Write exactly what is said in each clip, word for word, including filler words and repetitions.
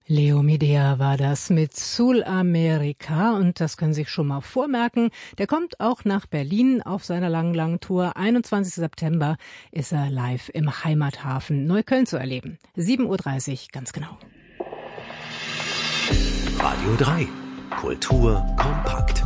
Leo Medea war das mit Südamerika und das können Sie sich schon mal vormerken. Der kommt auch nach Berlin auf seiner langen, langen Tour. einundzwanzigsten September ist er live im Heimathafen Neukölln zu erleben. sieben Uhr dreißig, ganz genau. Radio drei. Kultur kompakt.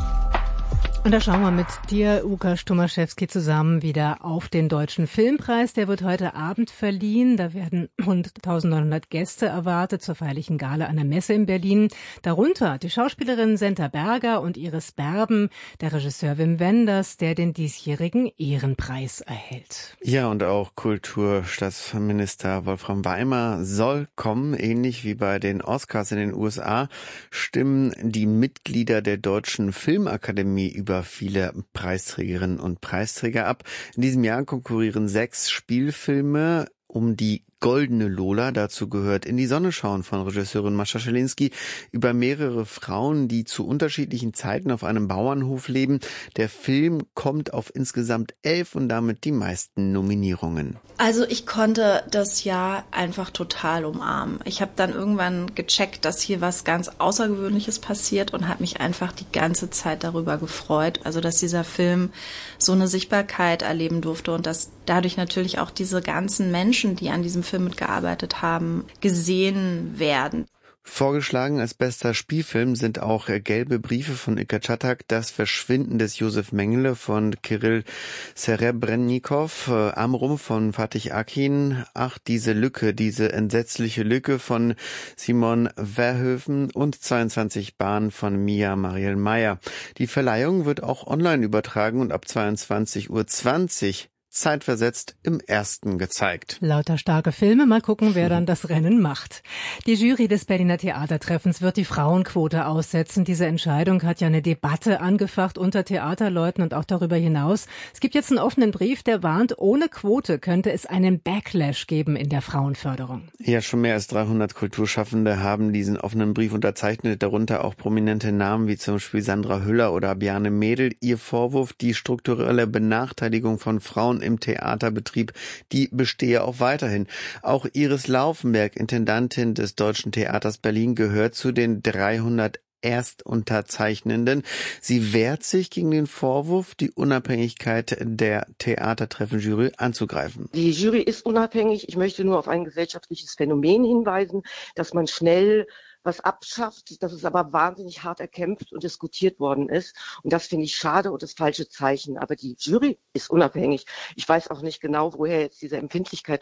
Und da schauen wir mit dir, Łukasz Tomaszewski, zusammen wieder auf den Deutschen Filmpreis. Der wird heute Abend verliehen. Da werden rund eintausendneunhundert Gäste erwartet zur feierlichen Gala an der Messe in Berlin. Darunter die Schauspielerin Senta Berger und Iris Berben, der Regisseur Wim Wenders, der den diesjährigen Ehrenpreis erhält. Ja, und auch Kulturstaatsminister Wolfram Weimer soll kommen. Ähnlich wie bei den Oscars in den U S A stimmen die Mitglieder der Deutschen Filmakademie über viele Preisträgerinnen und Preisträger ab. In diesem Jahr konkurrieren sechs Spielfilme um die Goldene Lola. Dazu gehört In die Sonne schauen von Regisseurin Mascha Schelinski über mehrere Frauen, die zu unterschiedlichen Zeiten auf einem Bauernhof leben. Der Film kommt auf insgesamt elf und damit die meisten Nominierungen. Also ich konnte das Jahr einfach total umarmen. Ich habe dann irgendwann gecheckt, dass hier was ganz Außergewöhnliches passiert und habe mich einfach die ganze Zeit darüber gefreut. Also dass dieser Film so eine Sichtbarkeit erleben durfte und dass dadurch natürlich auch diese ganzen Menschen, die an diesem Film mitgearbeitet haben, gesehen werden. Vorgeschlagen als bester Spielfilm sind auch Gelbe Briefe von Ilka Czatak, Das Verschwinden des Josef Mengele von Kirill Serebrennikov, Amrum von Fatih Akin, Ach, diese Lücke, diese entsetzliche Lücke von Simon Verhoeven und zweiundzwanzig Bahn von Mia Mariel Meyer. Die Verleihung wird auch online übertragen und ab zweiundzwanzig Uhr zwanzig zeitversetzt im Ersten gezeigt. Lauter starke Filme, mal gucken, wer dann das Rennen macht. Die Jury des Berliner Theatertreffens wird die Frauenquote aussetzen. Diese Entscheidung hat ja eine Debatte angefacht unter Theaterleuten und auch darüber hinaus. Es gibt jetzt einen offenen Brief, der warnt, ohne Quote könnte es einen Backlash geben in der Frauenförderung. Ja, schon mehr als dreihundert Kulturschaffende haben diesen offenen Brief unterzeichnet, darunter auch prominente Namen wie zum Beispiel Sandra Hüller oder Bjarne Mädel. Ihr Vorwurf, die strukturelle Benachteiligung von Frauen im Theaterbetrieb, die bestehe auch weiterhin. Auch Iris Laufenberg, Intendantin des Deutschen Theaters Berlin, gehört zu den dreihundert Erstunterzeichnenden. Sie wehrt sich gegen den Vorwurf, die Unabhängigkeit der Theatertreffenjury anzugreifen. Die Jury ist unabhängig. Ich möchte nur auf ein gesellschaftliches Phänomen hinweisen, dass man schnell was abschafft, dass es aber wahnsinnig hart erkämpft und diskutiert worden ist. Und das finde ich schade und das falsche Zeichen. Aber die Jury ist unabhängig. Ich weiß auch nicht genau, woher jetzt diese Empfindlichkeit